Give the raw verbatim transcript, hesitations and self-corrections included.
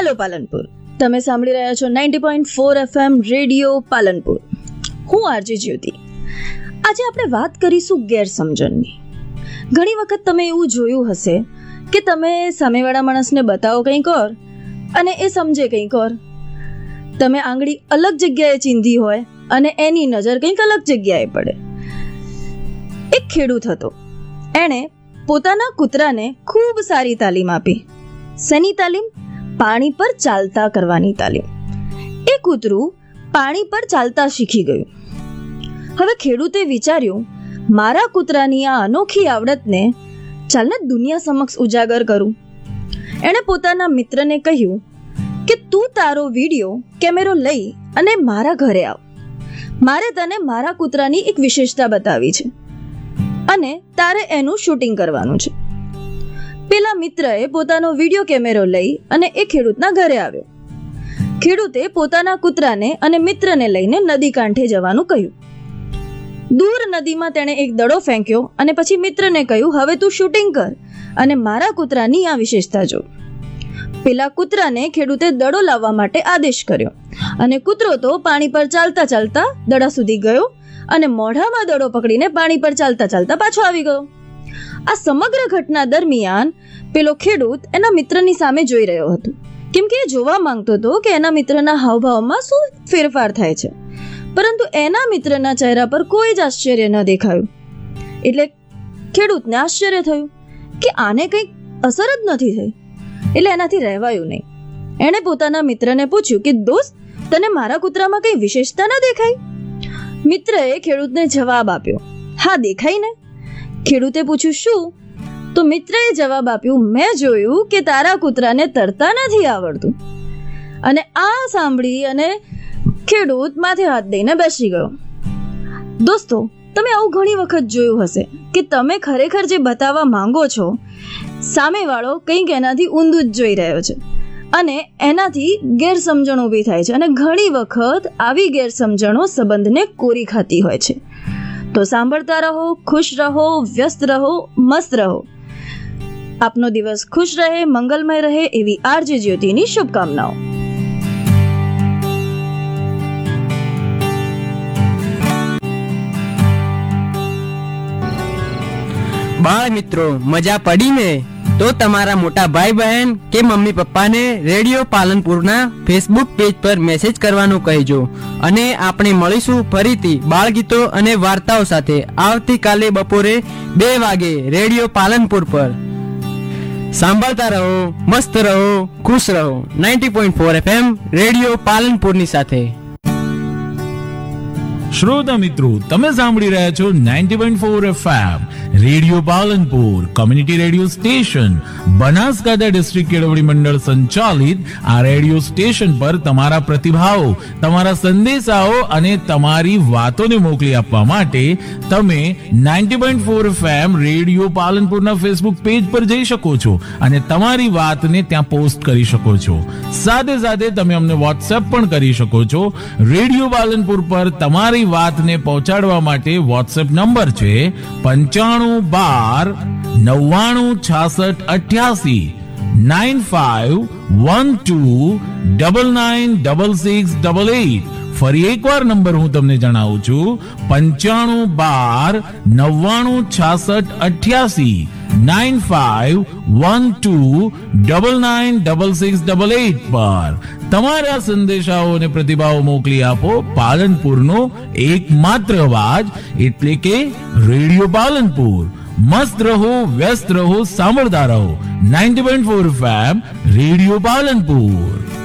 Hello Palanpur, તમે સાંભળી રહ્યા છો ninety point four FM radio Palanpur. હું આરજે જ્યોતિ. આજે આપણે વાત કરીશું ગેરસમજણની. ઘણી વખત તમે એવું જોયું હશે કે તમે સામેવાળા માણસને બતાવો કંઈક ઓર અને એ સમજે કંઈક ઓર. તમે આંગળી અલગ જગ્યાએ ચીંધી હોય અને એની નજર કંઈક અલગ જગ્યાએ પડે. એક ખેડૂત હતો. એણે પોતાના કૂતરાને ખૂબ સારી તાલીમ આપી. શેની તાલીમ? પાણી પર ચાલતા કરવાની તાલીમ. એ કૂતરું પાણી પર ચાલતા શીખી ગયું. હવે ખેડૂતે વિચાર્યું, મારા કૂતરાની આ અનોખી આવડતને ચાલને દુનિયા સમક્ષ ઉજાગર કરું. એણે પોતાના મિત્રને કહ્યું કે તું તારો વિડીયો કેમેરો લઈ અને મારા ઘરે આવ. મારે તને મારા કૂતરાની એક વિશેષતા બતાવી છે અને તારે એનું શૂટિંગ કરવાનું છે. પેલા મિત્રએ પોતાનો વિડીયો કેમેરો લઈ અને એ ખેડૂતના ઘરે આવ્યો. ખેડૂતે પોતાના કૂતરાને અને મિત્રને લઈને નદી કાંઠે જવાનું કહ્યું. દૂર નદીમાં તેણે એક દડો ફેંક્યો અને પછી મિત્રને કહ્યું, હવે તું શૂટિંગ કર અને મારા કૂતરાની આ વિશેષતા જો. પેલા કૂતરાને ખેડૂતે દડો લાવવા માટે આદેશ કર્યો અને કૂતરો તો પાણી પર ચાલતા ચાલતા દડા સુધી ગયો અને મોઢામાં દડો પકડીને પાણી પર ચાલતા ચાલતા પાછો આવી ગયો. આ સમગ્ર ઘટના દરમિયાન પેલો ખેડૂત એના મિત્રની સામે જોઈ રહ્યો હતો, કેમ કે એ જોવા માંગતો હતો કે એના મિત્રના હાવભાવમાં શું ફેરફાર થાય છે. પરંતુ એના મિત્રના ચહેરા પર કોઈ જ આશ્ચર્ય ન દેખાયું. એટલે ખેડૂતને આશ્ચર્ય થયું કે આને કંઈક અસર જ નથી થઈ. એટલે એનાથી રહેવાયું નહીં. એણે પોતાના મિત્રને પૂછ્યું કે દોસ્ત, તને મારા કૂતરામાં કઈ વિશેષતા ન દેખાઈ? મિત્રએ ખેડૂતને જવાબ આપ્યો, હા દેખાઈ ને. ખેડૂતે પૂછ્યું શું? તો મિત્રએ જવાબ આપ્યો, મેં જોયું કે તારા કૂતરાને તરતા નથી આવડતું. અને આ સાંભળી અને ખેડૂત માથે હાથ દઈને બેસી ગયો. દોસ્તો, તમે આવું ઘણી વખત જોયું હશે કે તમે ખરેખર જે બતાવવા માંગો છો, સામેવાળો કંઈક એનાથી ઊંધું જ જોઈ રહ્યો છે અને એનાથી ગેરસમજણ ઊભી થાય છે. અને ઘણી વખત આવી ગેરસમજણો સંબંધને કોરી ખાતી હોય છે. તો સાંભળતા રહો, ખુશ રહો, વ્યસ્ત રહો, મસ્ત રહો. આપનો દિવસ ખુશ રહે, મંગલમય રહે એવી આરજે જ્યોતિની શુભકામનાઓ. બાળ મિત્રો, મજા પડી ને? તો તમારા મોટા ભાઈ બહેન કે મમ્મી પપ્પાને રેડિયો પાલનપુરના ફેસબુક પેજ પર મેસેજ કરવાનું કહેજો. અને આપણે મળીશું ફરીથી બાળગીતો અને વાર્તાઓ સાથે આવતીકાલે બપોરે બે વાગે રેડિયો પાલનપુર પર. સાંભળતા રહો, મસ્ત રહો, ખુશ રહો. Ninety point four FM radio પાલનપુરની સાથે. શ્રોતા મિત્રો, તમે સાંભળી રહ્યા છો ninety point four FM radio Palanpur, community radio station, Banaskantha district કેળવણી મંડળ સંચાલિત આ રેડિયો સ્ટેશન પર તમારા પ્રતિભાવો, તમારા સંદેશાઓ અને તમારી વાતોને મોકલી આપવા માટે તમે ninety point four FM radio પાલનપુરના Facebook page પર જઈ શકો છો અને તમારી વાતને ત્યાં પોસ્ટ કરી શકો છો. સાથે સાથે તમે અમને વોટ્સએપ પણ કરી શકો છો. રેડિયો પાલનપુર પર તમારી વાતને પહોંચાડવા માટે વોટ્સએપ નંબર છે પંચાણું બાર નવ્વાણું છાસઠ અઠ્યાસી nine five one two double nine double six double eight. ફરી એકવાર નંબર હું તમને જણાવું છું, પંચાણું બાર નવ્વાણું છાસઠ અઠ્યાસી nine five one two double nine double six double eight પર તમારા સંદેશાઓ અને પ્રતિભાવો મોકલી આપો. પાલનપુરનો એકમાત્ર અવાજ એટલે કે રેડિયો પાલનપુર. મસ્ત રહો, વ્યસ્ત રહો, સાંભળતા રહો. Ninety point four FM radio Palanpur.